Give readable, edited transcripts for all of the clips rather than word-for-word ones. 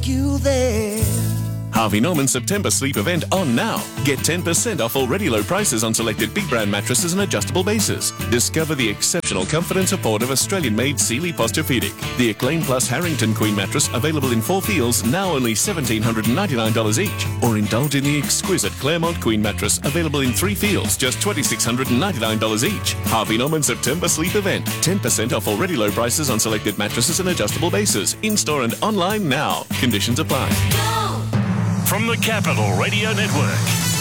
take you there. Harvey Norman September sleep event on now. Get 10% off already low prices on selected big brand mattresses and adjustable bases. Discover the exceptional comfort and support of Australian-made Sealy Posturepedic. The Acclaim Plus Harrington Queen mattress available in 4 feels, now only $1,799 each. Or indulge in the exquisite Claremont Queen mattress available in 3 feels, just $2,699 each. Harvey Norman September sleep event. 10% off already low prices on selected mattresses and adjustable bases. In-store and online now. Conditions apply. From the Capital Radio Network,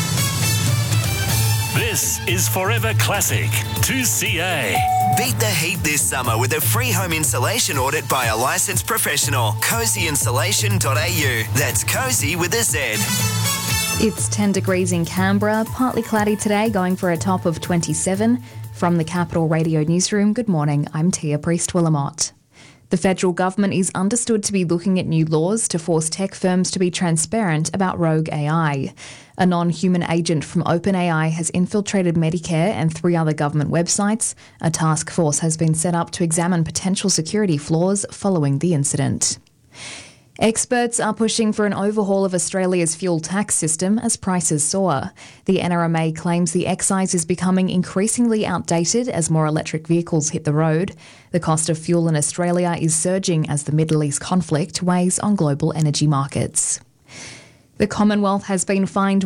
this is Forever Classic 2CA. Beat the heat this summer with a free home insulation audit by a licensed professional. CozyInsulation.au. That's Cozy with a Z. It's 10 degrees in Canberra, partly cloudy today, going for a top of 27. From the Capital Radio Newsroom, good morning, I'm Tia Priest-Willamott. The federal government is understood to be looking at new laws to force tech firms to be transparent about rogue AI. A non-human agent from OpenAI has infiltrated Medicare and 3 other government websites. A task force has been set up to examine potential security flaws following the incident. Experts are pushing for an overhaul of Australia's fuel tax system as prices soar. The NRMA claims the excise is becoming increasingly outdated as more electric vehicles hit the road. The cost of fuel in Australia is surging as the Middle East conflict weighs on global energy markets. The Commonwealth has been fined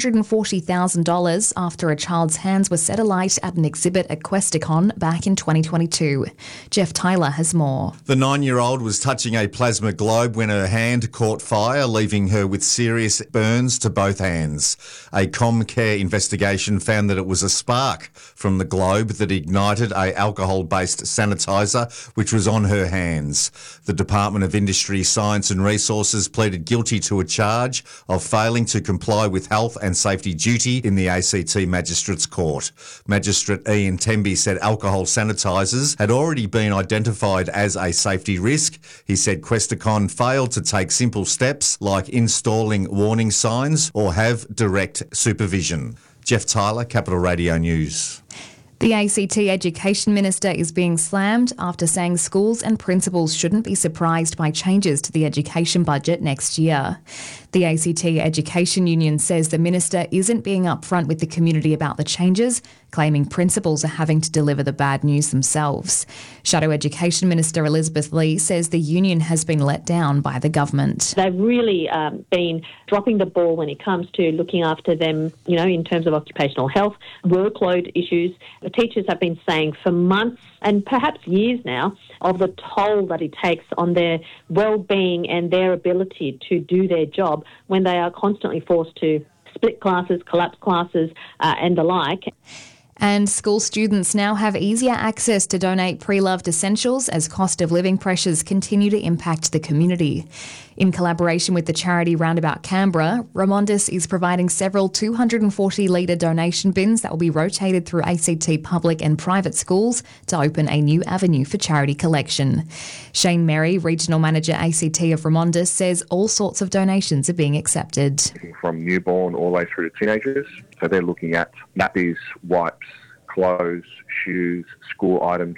$140,000 after a child's hands were set alight at an exhibit at Questacon back in 2022. Jeff Tyler has more. The 9-year-old was touching a plasma globe when her hand caught fire, leaving her with serious burns to both hands. A Comcare investigation found that it was a spark from the globe that ignited a alcohol-based sanitizer, which was on her hands. The Department of Industry, Science and Resources pleaded guilty to a charge of failing to comply with health and safety duty in the ACT Magistrates Court. Magistrate Ian Temby said alcohol sanitisers had already been identified as a safety risk. He said Questacon failed to take simple steps like installing warning signs or have direct supervision. Jeff Tyler, Capital Radio News. The ACT Education Minister is being slammed after saying schools and principals shouldn't be surprised by changes to the education budget next year. The ACT Education Union says the minister isn't being upfront with the community about the changes, claiming principals are having to deliver the bad news themselves. Shadow Education Minister Elizabeth Lee says the union has been let down by the government. They've really been dropping the ball when it comes to looking after them, in terms of occupational health, workload issues. The teachers have been saying for months and perhaps years now of the toll that it takes on their well-being and their ability to do their job when they are constantly forced to split classes, collapse classes and the like. And school students now have easier access to donate pre-loved essentials as cost of living pressures continue to impact the community. In collaboration with the charity Roundabout Canberra, Remondis is providing several 240-litre donation bins that will be rotated through ACT public and private schools to open a new avenue for charity collection. Shane Merry, Regional Manager ACT of Remondis, says all sorts of donations are being accepted. From newborn all the way through to teenagers. So they're looking at nappies, wipes, clothes, shoes, school items.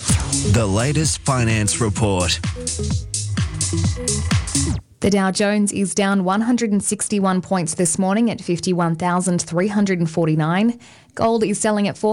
The latest finance report. The Dow Jones is down 161 points this morning at 51,349. Gold is selling at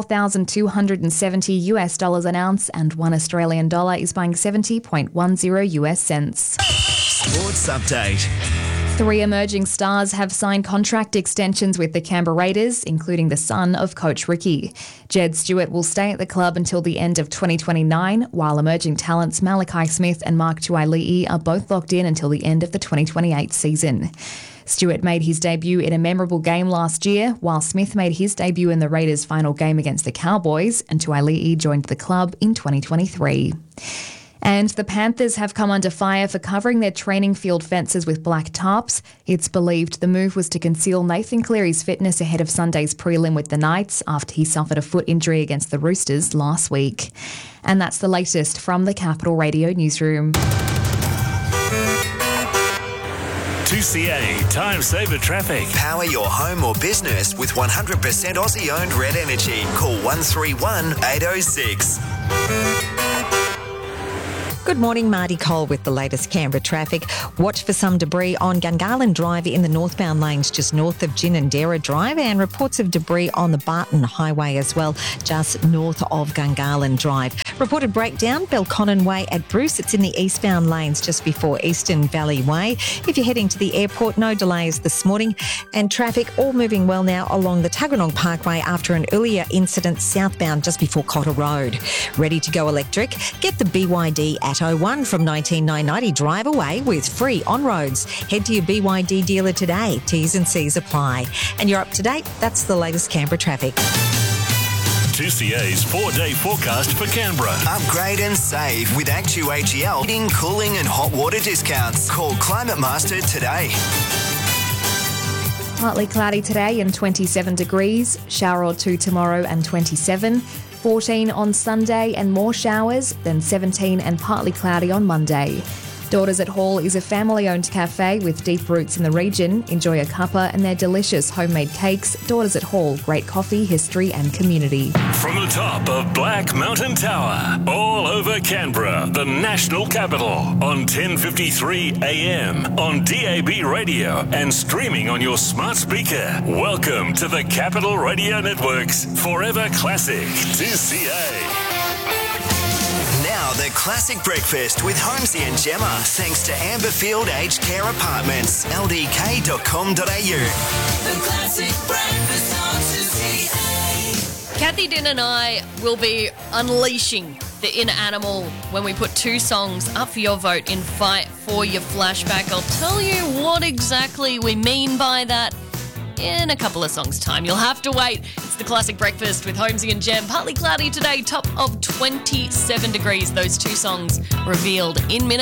$4,270 an ounce, and $1 Australian dollar is buying 70.10 US cents. Sports update. 3 emerging stars have signed contract extensions with the Canberra Raiders, including the son of Coach Ricky. Jed Stewart will stay at the club until the end of 2029, while emerging talents Malachi Smith and Mark Tuaili'i are both locked in until the end of the 2028 season. Stewart made his debut in a memorable game last year, while Smith made his debut in the Raiders' final game against the Cowboys, and Tuaili'i joined the club in 2023. And the Panthers have come under fire for covering their training field fences with black tarps. It's believed the move was to conceal Nathan Cleary's fitness ahead of Sunday's prelim with the Knights after he suffered a foot injury against the Roosters last week. And that's the latest from the Capital Radio Newsroom. 2CA Time Saver Traffic. Power your home or business with 100% Aussie-owned Red Energy. Call 131 806. Good morning, Marty Cole with the latest Canberra traffic. Watch for some debris on Gungahlin Drive in the northbound lanes just north of Ginninderra Drive, and reports of debris on the Barton Highway as well, just north of Gungahlin Drive. Reported breakdown, Belconnen Way at Bruce. It's in the eastbound lanes just before Eastern Valley Way. If you're heading to the airport, no delays this morning, and traffic all moving well now along the Tuggeranong Parkway after an earlier incident southbound just before Cotter Road. Ready to go electric? Get the BYD Atto 1 from $19,990. Drive away with free on-roads. Head to your BYD dealer today. T's and C's apply. And you're up to date. That's the latest Canberra traffic. 2CA's 4-day forecast for Canberra. Upgrade and save with ActuHEL. Heating, cooling and hot water discounts. Call Climate Master today. Partly cloudy today and 27 degrees. Shower or two tomorrow and 27. 14 on Sunday and more showers, then 17 and partly cloudy on Monday. Daughters at Hall is a family-owned cafe with deep roots in the region. Enjoy a cuppa and their delicious homemade cakes. Daughters at Hall, great coffee, history and community. From the top of Black Mountain Tower, all over Canberra, the national capital, on 1053 AM, on DAB radio and streaming on your smart speaker. Welcome to the Capital Radio Network's Forever Classic 2CA. Now the Classic Breakfast with Holmesy and Gemma, thanks to Amberfield Aged Care Apartments, ldk.com.au. The Classic Breakfast on 2CA. Kathy Din and I will be unleashing the inner animal when we put two songs up for your vote in Fight for Your Flashback. I'll tell you what exactly we mean by that in a couple of songs' time. You'll have to wait. It's the Classic Breakfast with Holmesy and Gem. Partly cloudy today, top of 27 degrees. Those two songs revealed in minutes.